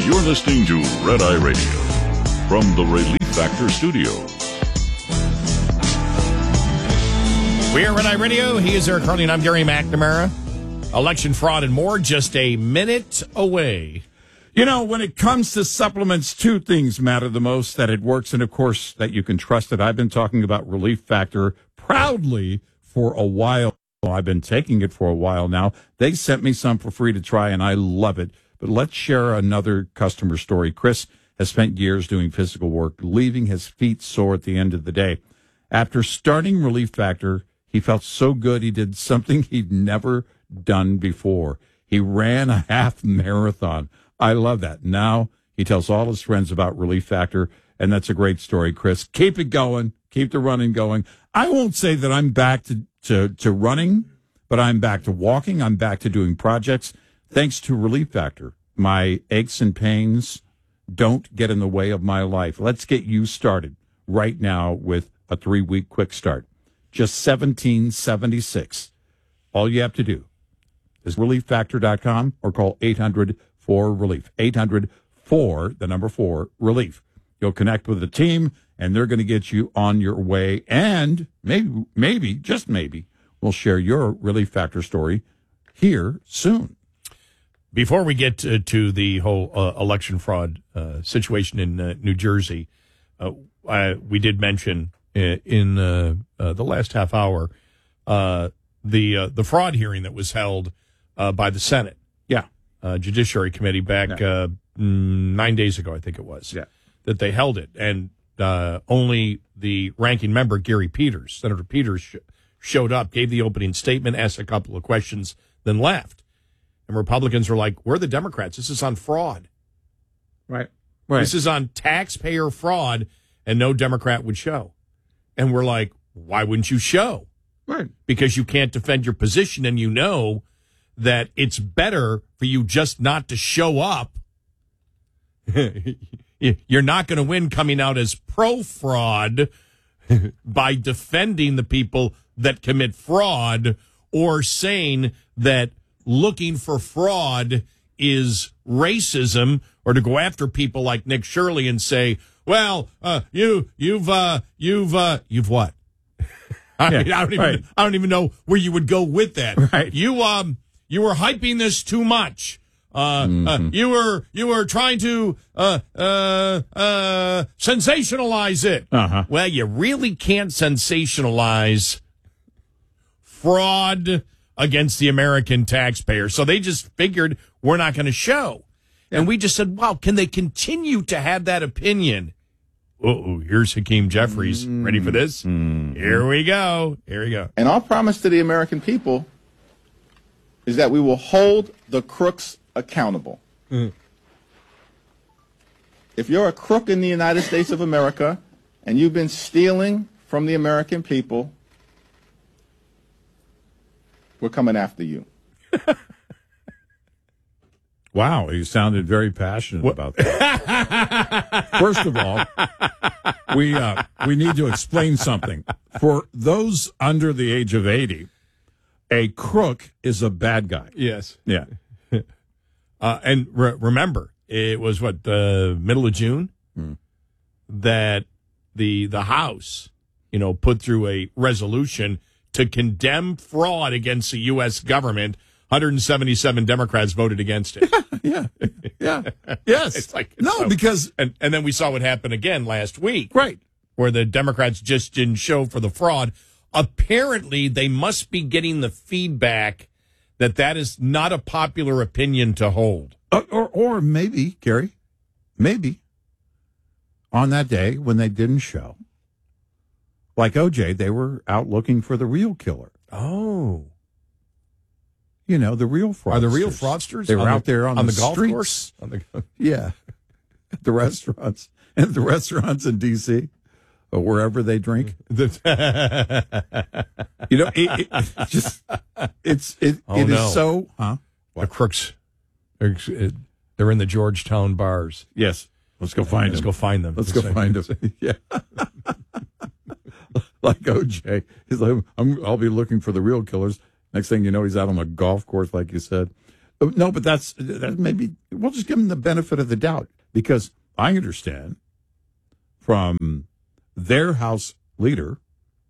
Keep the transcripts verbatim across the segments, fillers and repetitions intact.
You're listening to Red Eye Radio from the Relief Factor Studios. We are Red Eye Radio. He is Eric Harley, and I'm Gary McNamara. Election fraud and more just a minute away. You know, when it comes to supplements, two things matter the most: that it works, and of course, that you can trust it. I've been talking about Relief Factor proudly for a while. I've been taking it for a while now. They sent me some for free to try, and I love it. But let's share another customer story. Chris has spent years doing physical work, leaving his feet sore at the end of the day. After starting Relief Factor, he felt so good he did something he'd never done before. He ran a half marathon. I love that. Now he tells all his friends about Relief Factor, and that's a great story, Chris. Keep it going. Keep the running going. I won't say that I'm back to, to, to running, but I'm back to walking. I'm back to doing projects. Thanks to Relief Factor, my aches and pains don't get in the way of my life. Let's get you started right now with a three-week quick start. Just seventeen seventy-six. All you have to do is relief factor dot com or call eight hundred four relief. eight hundred four, the number four, relief. You'll connect with the team, and they're going to get you on your way. And maybe, maybe, just maybe, we'll share your Relief Factor story here soon. Before we get to, to the whole uh, election fraud uh, situation in uh, New Jersey, uh, I, we did mention uh, in uh, uh, the last half hour uh, the uh, the fraud hearing that was held uh, by the Senate, yeah, uh, Judiciary Committee back yeah. uh, nine days ago, I think it was, yeah. that they held it, and uh, only the ranking member, Gary Peters, Senator Peters, sh- showed up, gave the opening statement, asked a couple of questions, then left. And Republicans are like, we're the Democrats. This is on fraud. Right. Right. This is on taxpayer fraud, and no Democrat would show. And we're like, why wouldn't you show? Right. Because you can't defend your position, and you know that it's better for you just not to show up. You're not going to win coming out as pro-fraud by defending the people that commit fraud, or saying that looking for fraud is racism, or to go after people like Nick Shirley and say, well, uh, you, you've, uh, you've, uh, you've what? I, Yeah, mean, I don't even, right. I don't even know where you would go with that. Right. You, um, you were hyping this too much. Uh, Mm-hmm. uh, you were, you were trying to, uh, uh, uh, sensationalize it. Uh-huh. Well, you really can't sensationalize fraud against the American taxpayer. So they just figured we're not going to show. Yeah. And we just said, wow, can they continue to have that opinion? Uh-oh, here's Hakeem Jeffries. Mm-hmm. Ready for this? Mm-hmm. Here we go. Here we go. And our promise to the American people is that we will hold the crooks accountable. Mm. If you're a crook in the United States of America and you've been stealing from the American people, we're coming after you. Wow, you sounded very passionate what? about that. First of all, we uh, we need to explain something. For those under the age of eighty, a crook is a bad guy. Yes. Yeah. Uh, and re- remember, it was, what, the middle of June hmm. that the the House, you know, put through a resolution to condemn fraud against the U S government. one hundred seventy-seven Democrats voted against it. Yeah, yeah, yes. It's like, no, so, because and and then we saw what happened again last week, right, where the Democrats just didn't show for the fraud. Apparently, they must be getting the feedback that that is not a popular opinion to hold. Uh, or, or maybe, Gary, maybe on that day when they didn't show, like O J, they were out looking for the real killer. Oh. You know, the real fraudsters. Are the real fraudsters? They were on out the, there on, on the, the golf streets. course? On the, yeah. At the restaurants. And the restaurants in D C or wherever they drink. you know, it, it just, it's, it, oh, it no. is so, huh? The crooks, they're, they're in the Georgetown bars. Yes. Let's go find Let's them. go find them. Let's go find them. Yeah. Like O J. He's like, I'm, I'll be looking for the real killers. Next thing you know, he's out on a golf course, like you said. No, but that's that maybe we'll just give them the benefit of the doubt, because I understand from their House leader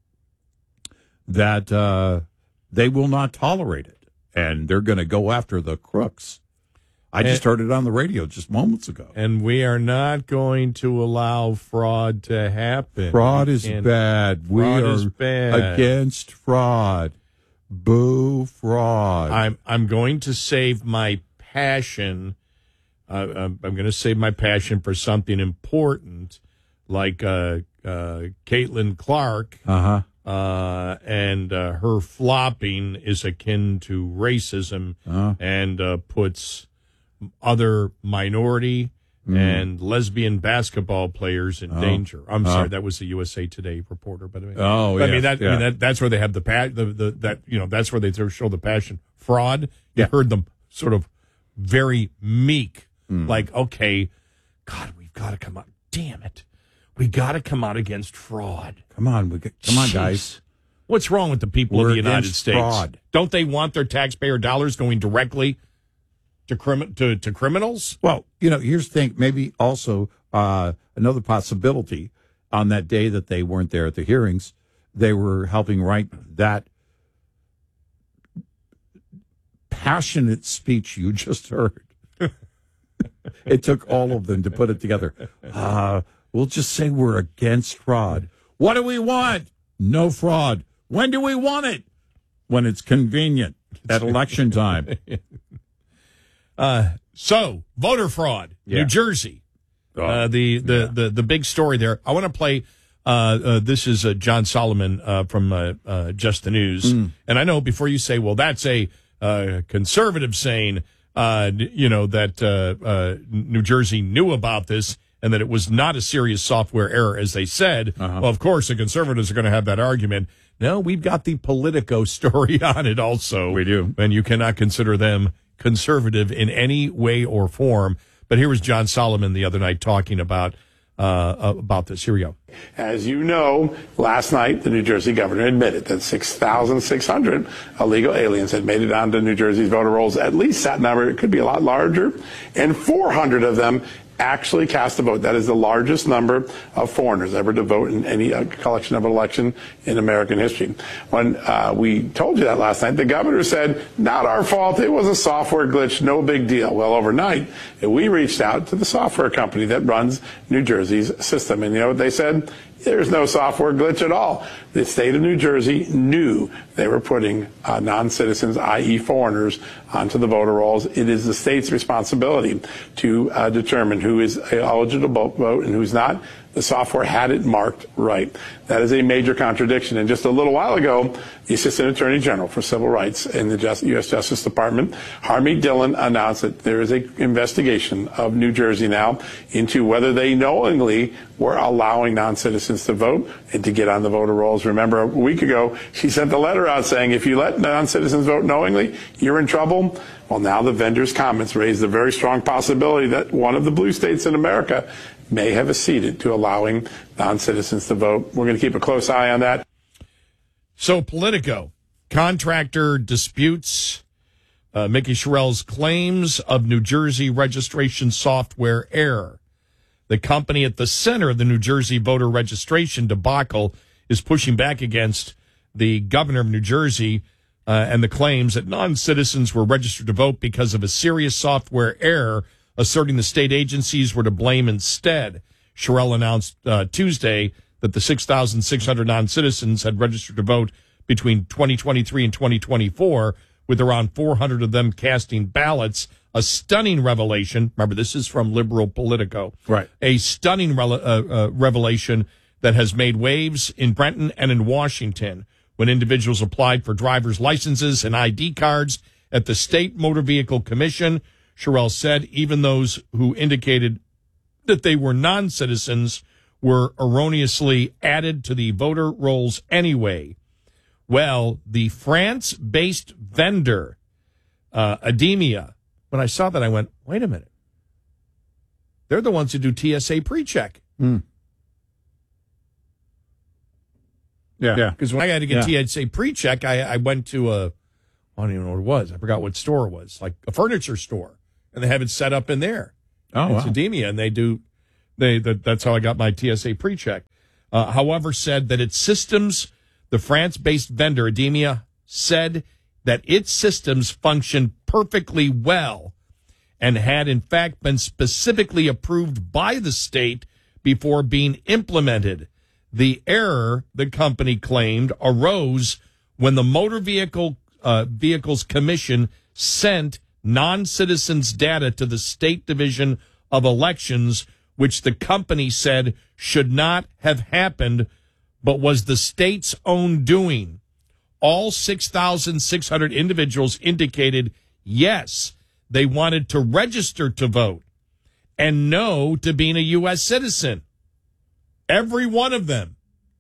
that uh, they will not tolerate it, and they're going to go after the crooks. I just heard it on the radio just moments ago. And we are not going to allow fraud to happen. Fraud is bad. We Fraud are is bad. against fraud. Boo fraud. I'm I'm going to save my passion. Uh, I'm, I'm going to save my passion for something important, like uh, uh, Caitlin Clark. Uh-huh. Uh, and uh, her flopping is akin to racism Uh-huh. and uh, puts other minority Mm. and lesbian basketball players in Oh. danger. I'm Oh. sorry, that was the U S A Today reporter, by the way. Oh, I yeah, mean that. yeah. I mean that. That's where they have the pa- the, the that you know that's where they show the passion. Fraud. You Yeah. heard them sort of very meek, Mm. like, okay, God, we've got to come out. Damn it, we got to come out against fraud. Come on, we get, come on, Jeez. guys. What's wrong with the people We're of the United against States? fraud. Don't they want their taxpayer dollars going directly to crimi- to, to criminals? Well, you know, here's the thing. Maybe also uh, another possibility on that day that they weren't there at the hearings, they were helping write that passionate speech you just heard. It took all of them to put it together. Uh, we'll just say we're against fraud. What do we want? No fraud. When do we want it? When it's convenient at election time. Uh, so, voter fraud, Yeah. New Jersey. Oh, uh, the, the, yeah. the, the big story there. I want to play. Uh, uh, this is uh, John Solomon uh, from uh, uh, Just the News. Mm. And I know before you say, well, that's a uh, conservative saying, uh, you know, that uh, uh, New Jersey knew about this and that it was not a serious software error, as they said. Uh-huh. Well, of course, the conservatives are going to have that argument. No, we've got the Politico story on it also. We do. And you cannot consider them conservative in any way or form. But here was John Solomon the other night talking about uh, about this. Here we go. As you know, last night the New Jersey governor admitted that six thousand six hundred illegal aliens had made it onto New Jersey's voter rolls. At least that number, it could be a lot larger, and four hundred of them actually cast a vote. That is the largest number of foreigners ever to vote in any uh, collection of an election in American history. When uh, we told you that last night, the governor said, not our fault, it was a software glitch, no big deal. Well, overnight, we reached out to the software company that runs New Jersey's system, and you know what they said? There's no software glitch at all. The state of New Jersey knew they were putting uh, non-citizens, that is foreigners, onto the voter rolls. It is the state's responsibility to uh, determine who is eligible to vote and who's not. The software had it marked right. That is a major contradiction. And just a little while ago, the Assistant Attorney General for Civil Rights in the Just, U S Justice Department, Harmeet Dillon, announced that there is an investigation of New Jersey now into whether they knowingly were allowing non-citizens to vote and to get on the voter rolls. Remember, a week ago, she sent a letter out saying, if you let non-citizens vote knowingly, you're in trouble. Well, now the vendor's comments raise the very strong possibility that one of the blue states in America may have acceded to allowing non-citizens to vote. We're going to keep a close eye on that. So, Politico, contractor disputes uh, Mickey Sherrill's claims of New Jersey registration software error. The company at the center of the New Jersey voter registration debacle is pushing back against the governor of New Jersey uh, and the claims that non-citizens were registered to vote because of a serious software error, asserting the state agencies were to blame instead. Sherrill announced uh, Tuesday that the six thousand six hundred non-citizens had registered to vote between twenty twenty-three and twenty twenty-four, with around four hundred of them casting ballots. A stunning revelation. Remember, this is from liberal Politico. Right. A stunning re- uh, uh, revelation that has made waves in Brenton and in Washington when individuals applied for driver's licenses and I D cards at the State Motor Vehicle Commission. Sherrill said even those who indicated that they were non-citizens were erroneously added to the voter rolls anyway. Well, the France-based vendor, uh, Ademia, when I saw that, I went, wait a minute. They're the ones who do T S A pre-check. Mm. Yeah. Yeah. Because when I had to get Yeah. T S A pre-check, I, I went to a I don't even know what it was. I forgot what store it was, like a furniture store, and they have it set up in there. Oh, it's wow. Edemia, and they do. They that, that's how I got my T S A pre-check. Uh, however, said that its systems, the France-based vendor Edemia said that its systems functioned perfectly well and had in fact been specifically approved by the state before being implemented. The error, the company claimed, arose when the Motor Vehicle uh, Vehicles Commission sent non-citizens' data to the State Division of Elections, which the company said should not have happened, but was the state's own doing. All six thousand six hundred individuals indicated yes, they wanted to register to vote and no to being a U S citizen. Every one of them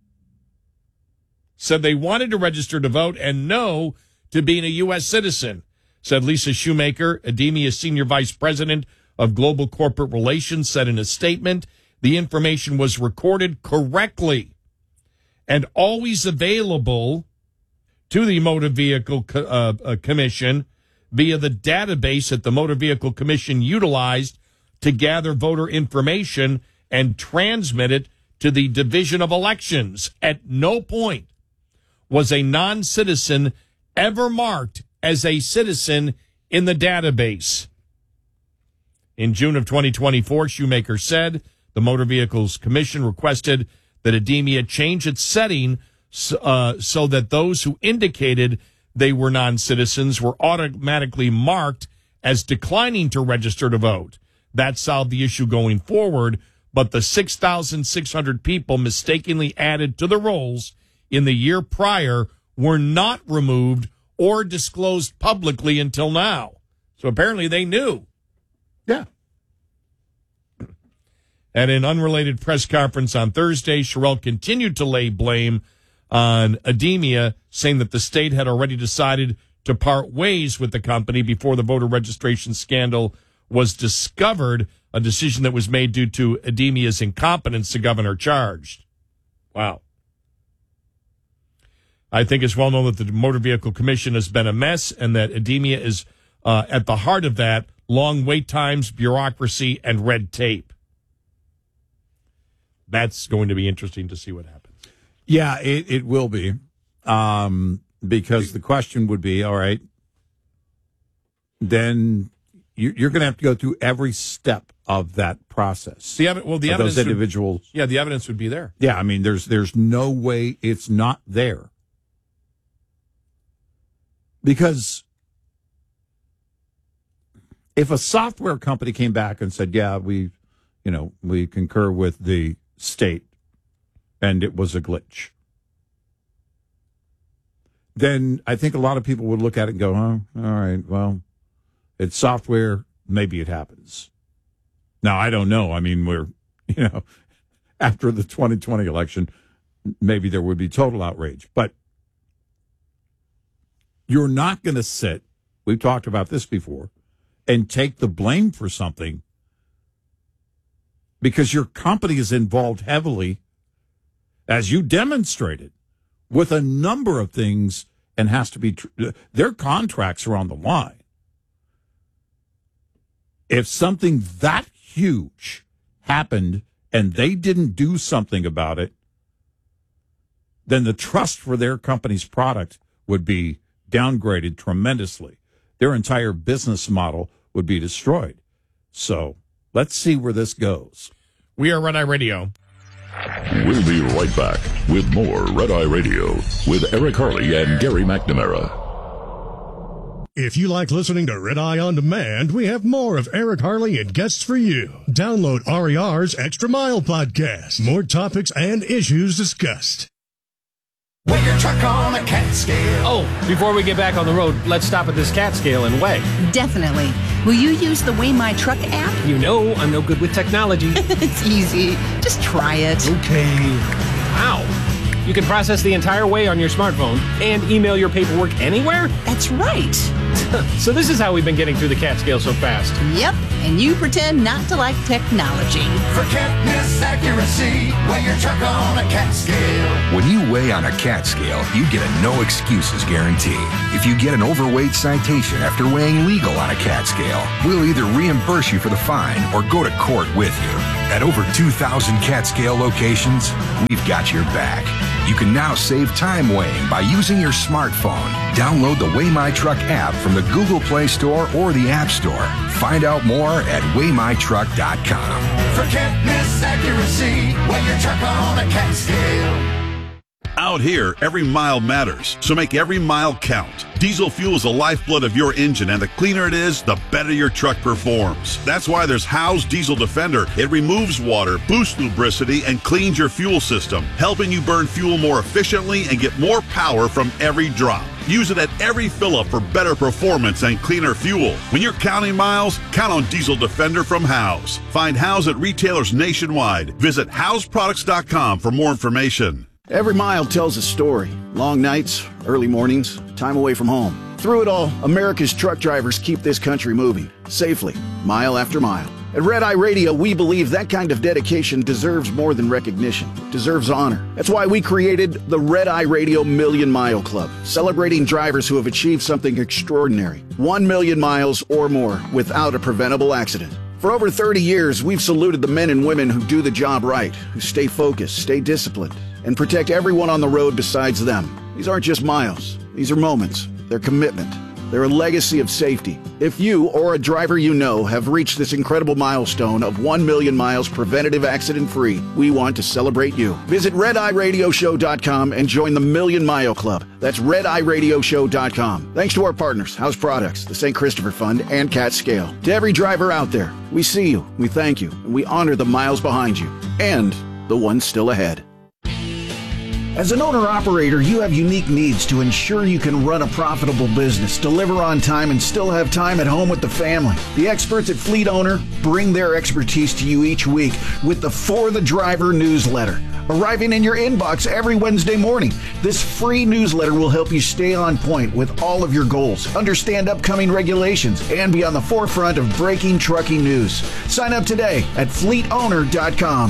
said they wanted to register to vote and no to being a U S citizen, said Lisa Shoemaker, Edemia's senior vice president of global corporate relations, said in a statement, the information was recorded correctly and always available to the Motor Vehicle Co- uh, uh, Commission via the database that the Motor Vehicle Commission utilized to gather voter information and transmit it to the Division of Elections. At no point was a non-citizen ever marked as a citizen in the database. In June of twenty twenty-four, Shoemaker said the Motor Vehicles Commission requested that Edemia change its setting uh, so that those who indicated they were non-citizens were automatically marked as declining to register to vote. That solved the issue going forward, but the six thousand six hundred people mistakenly added to the rolls in the year prior were not removed or disclosed publicly until now. So apparently they knew. Yeah. At an unrelated press conference on Thursday, Sherrill continued to lay blame on Edemia, saying that the state had already decided to part ways with the company before the voter registration scandal was discovered, a decision that was made due to Edemia's incompetence, the governor charged. Wow. I think it's well known that the Motor Vehicle Commission has been a mess and that Edemia is uh, at the heart of that, long wait times, bureaucracy, and red tape. That's going to be interesting to see what happens. Yeah, it, it will be. Um, because the question would be, all right, then you, you're going to have to go through every step of that process. The ev- well, the of evidence those individuals. Would, yeah, the evidence would be there. Yeah, I mean, there's there's no way it's not there. Because if a software company came back and said, yeah, we, you know, we concur with the state and it was a glitch, then I think a lot of people would look at it and go, oh, all right, well, it's software. Maybe it happens. Now, I don't know. I mean, we're, you know, after the twenty twenty election, maybe there would be total outrage. But you're not going to sit, we've talked about this before, and take the blame for something because your company is involved heavily, as you demonstrated, with a number of things and has to be, tr- their contracts are on the line. If something that huge happened and they didn't do something about it, then the trust for their company's product would be downgraded tremendously. Their entire business model would be destroyed. So let's see where this goes. We are Red Eye Radio. We'll be right back with more Red Eye Radio with Eric Harley and Gary McNamara. If you like listening to Red Eye On Demand, we have more of Eric Harley and guests for you. Download R E R's Extra Mile podcast. More topics and issues discussed. Weigh your truck on a cat scale. Oh, before we get back on the road, let's stop at this cat scale and weigh. Definitely. Will you use the Weigh My Truck app? You know I'm no good with technology. It's easy. Just try it. Okay. Wow. You can process the entire weigh on your smartphone and email your paperwork anywhere? That's right. So this is how we've been getting through the cat scale so fast. Yep. and you pretend not to like technology. Forget misaccuracy. Weigh your truck on a cat scale. When you weigh on a cat scale, you get a no excuses guarantee. If you get an overweight citation after weighing legal on a cat scale, we'll either reimburse you for the fine or go to court with you. At over two thousand cat scale locations, we've got your back. You can now save time weighing by using your smartphone. Download the Weigh My Truck app from the Google Play Store or the App Store. Find out more at weigh my truck dot com. Forget misaccuracy. Weigh your truck on a cat scale. Out here, every mile matters, so make every mile count. Diesel fuel is the lifeblood of your engine, and the cleaner it is, the better your truck performs. That's why there's Howe's Diesel Defender. It removes water, boosts lubricity, and cleans your fuel system, helping you burn fuel more efficiently and get more power from every drop. Use it at every fill-up for better performance and cleaner fuel. When you're counting miles, count on Diesel Defender from Howe's. Find Howe's at retailers nationwide. Visit Howes Products dot com for more information. Every mile tells a story. Long nights, early mornings, time away from home. Through it all, America's truck drivers keep this country moving, safely, mile after mile. At Red Eye Radio, we believe that kind of dedication deserves more than recognition. It deserves honor. That's why we created the Red Eye Radio Million Mile Club, celebrating drivers who have achieved something extraordinary. One million miles or more without a preventable accident. For over thirty years, we've saluted the men and women who do the job right, who stay focused, stay disciplined, and protect everyone on the road besides them. These aren't just miles. These are moments. They're commitment. They're a legacy of safety. If you or a driver you know have reached this incredible milestone of one million miles preventative accident-free, we want to celebrate you. Visit red eye radio show dot com and join the Million Mile Club. That's red eye radio show dot com. Thanks to our partners, House Products, the Saint Christopher Fund, and Cat Scale. To every driver out there, we see you, we thank you, and we honor the miles behind you, and the ones still ahead. As an owner-operator, you have unique needs to ensure you can run a profitable business, deliver on time, and still have time at home with the family. The experts at Fleet Owner bring their expertise to you each week with the For the Driver newsletter, arriving in your inbox every Wednesday morning. This free newsletter will help you stay on point with all of your goals, understand upcoming regulations, and be on the forefront of breaking trucking news. Sign up today at fleet owner dot com.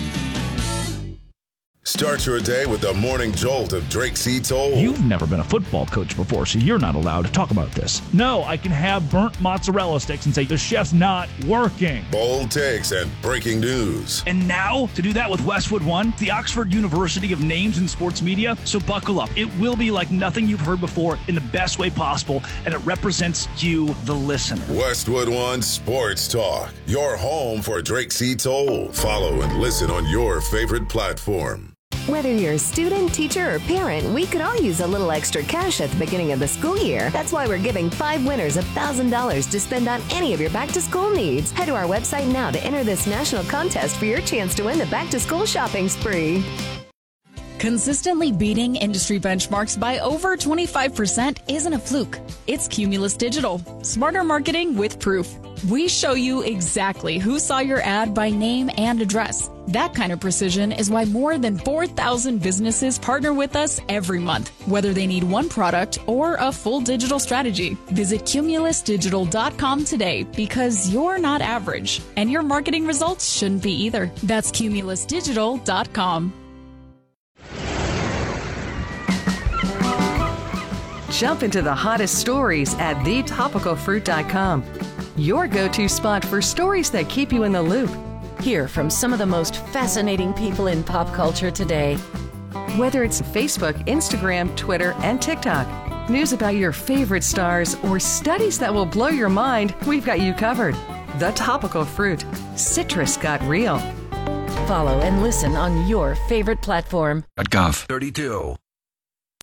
Start your day with the morning jolt of Drake C. Toll. You've never been a football coach before, so you're not allowed to talk about this. No, I can have burnt mozzarella sticks and say the chef's not working. Bold takes and breaking news. And now, to do that with Westwood One, the Oxford University of Names in Sports Media. So buckle up. It will be like nothing you've heard before in the best way possible, and it represents you, the listener. Westwood One Sports Talk, your home for Drake C. Toll. Follow and listen on your favorite platform. Whether you're a student, teacher, or parent, we could all use a little extra cash at the beginning of the school year. That's why we're giving five winners one thousand dollars to spend on any of your back-to-school needs. Head to our website now to enter this national contest for your chance to win the back-to-school shopping spree. Consistently beating industry benchmarks by over twenty-five percent isn't a fluke. It's Cumulus Digital. Smarter marketing with proof. We show you exactly who saw your ad by name and address. That kind of precision is why more than four thousand businesses partner with us every month, whether they need one product or a full digital strategy. Visit cumulus digital dot com today because you're not average, and your marketing results shouldn't be either. That's cumulus digital dot com. Jump into the hottest stories at the topical fruit dot com. Your go-to spot for stories that keep you in the loop. Hear from some of the most fascinating people in pop culture today. Whether it's Facebook, Instagram, Twitter, and TikTok, news about your favorite stars, or studies that will blow your mind, we've got you covered. The Topical Fruit. Citrus got real. Follow and listen on your favorite platform. At Gov thirty-two.